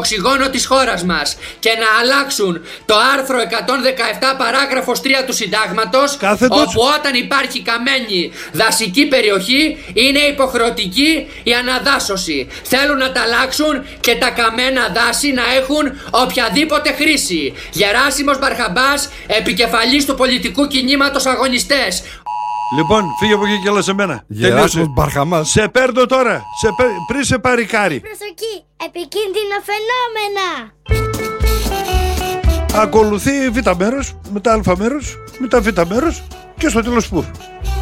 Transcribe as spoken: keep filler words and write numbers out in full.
οξυγόνο της χώρας μας και να αλλάξουν το άρθρο εκατόν δεκαεπτά παράγραφος τρία του συντάγματος, Κάθετος. όπου όταν υπάρχει καμένη δασική περιοχή είναι υποχρεωτική η αναδάσωση. Θέλουν να τα αλλάξουν και τα καμένα δάση να έχουν οποιαδήποτε χρήση. Γεράσιμος Μπαρχαμπάς, επικεφαλής του πολιτικού κινήματος Αγωνιστές. Λοιπόν, φύγε από εκεί και έλα σε μένα. Γεράσιμος Μπαρχαμάς. Σε παίρνω τώρα, σε παί... πριν σε πάρει κάρι. Προσοχή, επικίνδυνα φαινόμενα. Ακολουθεί β μέρος, μετά α μέρος, μετά β μέρος και στο τέλος που.